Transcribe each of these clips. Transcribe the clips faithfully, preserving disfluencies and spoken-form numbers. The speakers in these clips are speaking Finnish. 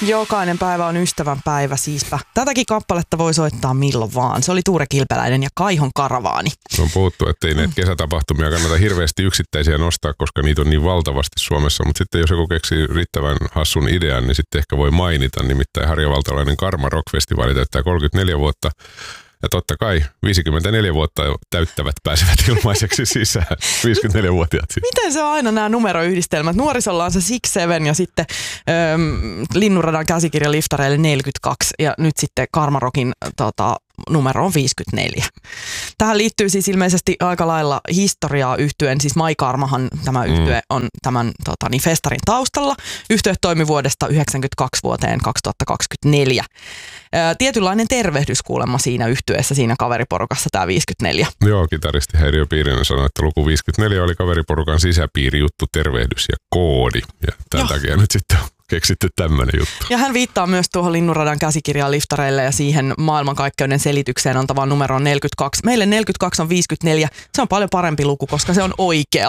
Jokainen päivä on ystävän päivä, siispä tätäkin kappaletta voi soittaa milloin vaan. Se oli Tuure Kilpeläinen ja Kaihon Karavaani. On puhuttu, että ei näitä kesätapahtumia kannata hirveästi yksittäisiä nostaa, koska niitä on niin valtavasti Suomessa. Mutta sitten jos joku keksii riittävän hassun idean, niin sitten ehkä voi mainita. Nimittäin harjavaltalainen Karma Rock-festivaali täyttää kolmekymmentäneljä vuotta. Ja totta kai viisikymmentäneljä vuotta täyttävät pääsevät ilmaiseksi sisään, viisikymmentäneljävuotiaat siis. Miten se on aina nämä numeroyhdistelmät? Nuorisolla on se Six Seven ja sitten ähm, Linnunradan käsikirja liftareille neljäkymmentäkaksi ja nyt sitten Karma Rockin tota, numero on viisikymmentäneljä. Tähän liittyy siis ilmeisesti aika lailla historiaa yhtyen, siis Mai Karmahan tämä yhtye mm. on tämän tota, niin festarin taustalla. Yhtye toimi vuodesta yhdeksänkymmentäkaksi vuoteen kaksituhattakaksikymmentäneljä. Ää, tietynlainen tervehdys kuulemma siinä yhtyeessä, siinä kaveriporukassa tämä viisikymmentäneljä. Joo, kitaristi Häiriö Piirinen sanoi, että luku viisikymmentäneljä oli kaveriporukan sisäpiirijuttu, tervehdys ja koodi. Ja tämän Joo. takia nyt sitten on keksitty tämmöinen juttu. Ja hän viittaa myös tuohon Linnunradan käsikirjaan liftareille ja siihen maailmankaikkeuden selitykseen antavaan numeroon neljäkymmentäkaksi. Meille neljäkymmentäkaksi on viisikymmentäneljä. Se on paljon parempi luku, koska se on oikea.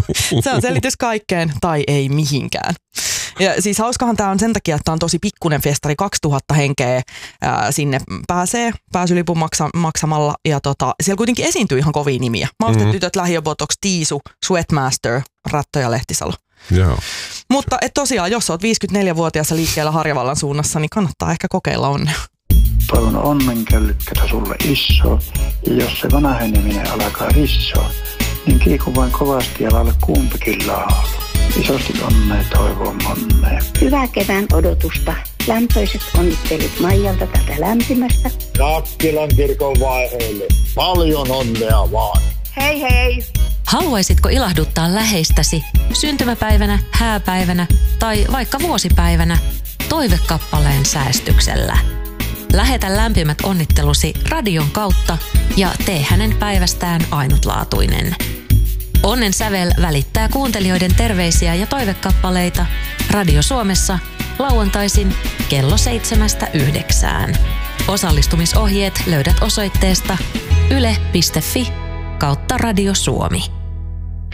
Se on selitys kaikkeen tai ei mihinkään. Ja siis hauskahan tämä on sen takia, että tämä on tosi pikkuinen festari, kaksituhatta henkeä ää, sinne pääsee pääsylipun maksa, maksamalla ja tota, siellä kuitenkin esiintyy ihan kovia nimiä. Maustetytöt, mm-hmm. Lähiöbotox, Tiisu, Sweatmaster, Ratto ja Lehtisalo. Joo. Mutta et tosiaan, jos olet viisikymmentäneljävuotiaassa liikkeellä Harjavallan suunnassa, niin kannattaa ehkä kokeilla onnea. Toivon onnenköllykkätä sulle iso, ja jos se vanheneminen alkaa rissoa, niin kiiku vain kovasti ja laule kumpikin laulu. Isosti onnea toivon monnea. Hyvää kevään odotusta. Lämpöiset onnittelut Maijalta tätä lämpimästä. Nakkilan kirkon vaiheelle. Paljon onnea vaan. Hei hei! Haluaisitko ilahduttaa läheistäsi syntymäpäivänä, hääpäivänä tai vaikka vuosipäivänä toivekappaleen säästyksellä? Lähetä lämpimät onnittelusi radion kautta ja tee hänen päivästään ainutlaatuinen. Onnen sävel välittää kuuntelijoiden terveisiä ja toivekappaleita Radio Suomessa lauantaisin kello seitsemästä yhdeksään. Osallistumisohjeet löydät osoitteesta yle piste fi kautta Radio Suomi.